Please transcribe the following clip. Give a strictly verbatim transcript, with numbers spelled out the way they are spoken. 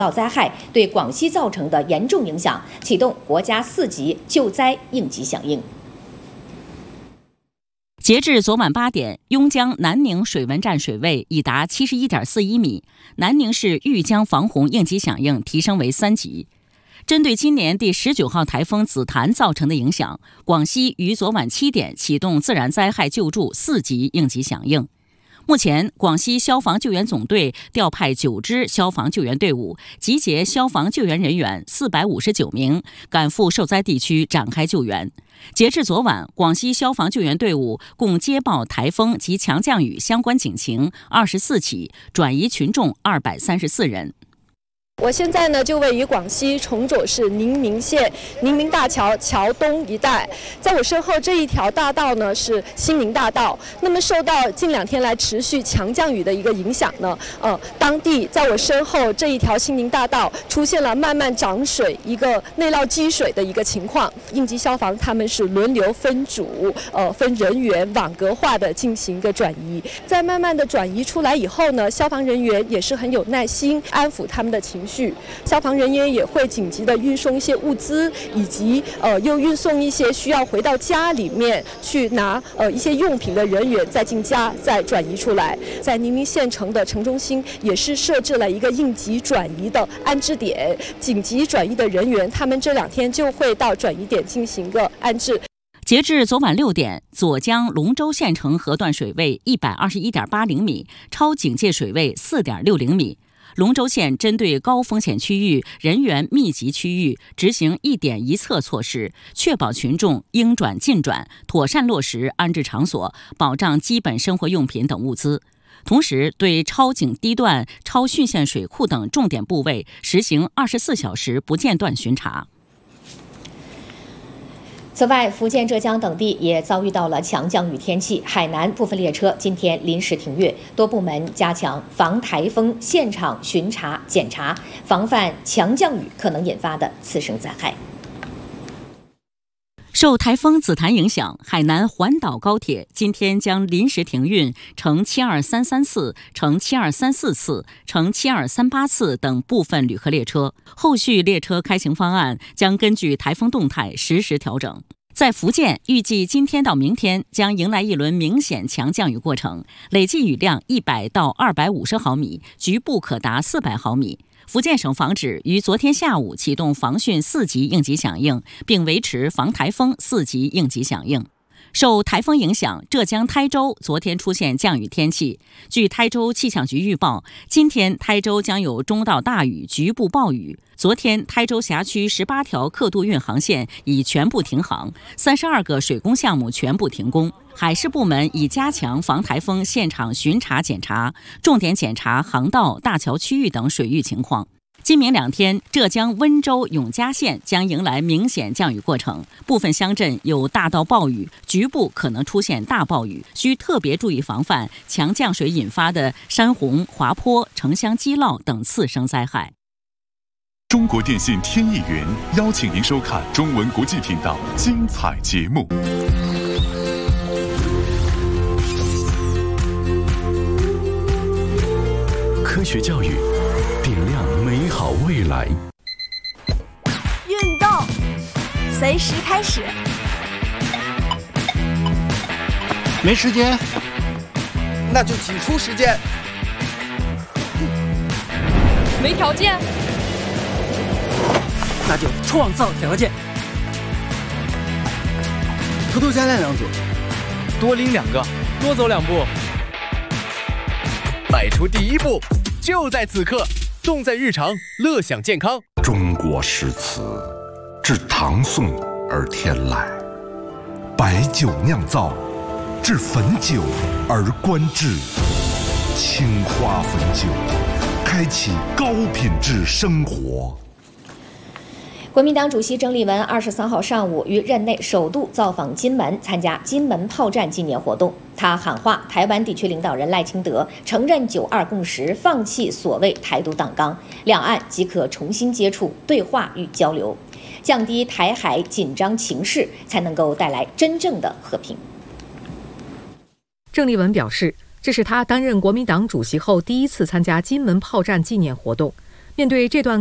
灾害对广西造成的严重影响，启动国家四级救灾应急响应。 截至昨晚八点，邕江南宁水文站水位已达七十一点四一米，南宁市豫江防洪应急响应提升为三级。针对今年第十九号台风紫檀造成的影响，广西于昨晚七点启动自然灾害救助四级应急响应。目前，广西消防救援总队调派九支消防救援队伍，集结消防救援人员四百五十九名，赶赴受灾地区展开救援。截至昨晚，广西消防救援队伍共接报台风及强降雨相关警情二十四起，转移群众二百三十四人。 我现在呢就位于广西崇左市宁明县宁明大桥桥东一带，在我身后这一条大道呢是新宁大道。那么受到近两天来持续强降雨的一个影响呢，呃，当地在我身后这一条新宁大道出现了慢慢涨水、一个内涝积水的一个情况。应急消防他们是轮流分组，呃，分人员网格化的进行一个转移。在慢慢的转移出来以后呢，消防人员也是很有耐心，安抚他们的情绪。消防人员也会紧急的运送一些物资，以及呃又运送一些需要回到家里面去拿呃一些用品的人员再进家再转移出来。在宁明县城的城中心也是设置了一个应急转移的安置点，紧急转移的人员他们这两天就会到转移点进行个安置。 截至昨晚六点，左江龙州县城河段水位一百二十一点八零米，超警戒水位四点六零米。龙州县针对高风险区域、人员密集区域执行一点一测措施，确保群众应转尽转，妥善落实安置场所，保障基本生活用品等物资。同时，对超警堤段、超汛线水库等重点部位实行二十四小时不间断巡查。 此外，福建、浙江等地也遭遇到了强降雨天气，海南部分列车今天临时停运，多部门加强防台风现场巡查检查，防范强降雨可能引发的次生灾害。 受台风紫檀影响，海南环岛高铁今天将临时停运乘七二三三次、乘七二三四次、乘七二三八次等部分旅客列车，后续列车开行方案将根据台风动态实时调整。在福建，预计今天到明天将迎来一轮明显强降雨过程，累计雨量一百到二百五十毫米，局部可达四百毫米。福建省防指于昨天下午启动防汛四级应急响应，并维持防台风四级应急响应。受台风影响，浙江台州昨天出现降雨天气。据台州气象局预报，今天台州将有中到大雨，局部暴雨。昨天，台州辖区十八条客渡运航线已全部停航，三十二个水工项目全部停工。海事部门已加强防台风现场巡查检查，重点检查航道、大桥区域等水域情况。今明两天，浙江温州永嘉县将迎来明显降雨过程，部分乡镇有大到暴雨，局部可能出现大暴雨，需特别注意防范强降水引发的山洪、滑坡、城乡积涝等次生灾害。 中国电信天意云邀请您收看中文国际频道精彩节目。科学教育，点亮美好未来。 运动，随时开始。 没时间， 那就挤出时间。 没条件， 那就创造条件。 偷偷加练两组， 多拎两个，多走两步。迈出第一步，就在此刻，动在日常，乐享健康。 中国诗词，至唐宋而天籁；白酒酿造，至汾酒而观致。青花汾酒，开启高品质生活。 国民党主席郑丽文二十三号上午于任内首度造访金门，参加金门炮战纪念活动。他喊话台湾地区领导人赖清德承认九二共识，放弃所谓台独党纲，两岸即可重新接触、对话与交流，降低台海紧张情势，才能够带来真正的和平。 郑丽文表示，这是他担任国民党主席后第一次参加金门炮战纪念活动。 面对这段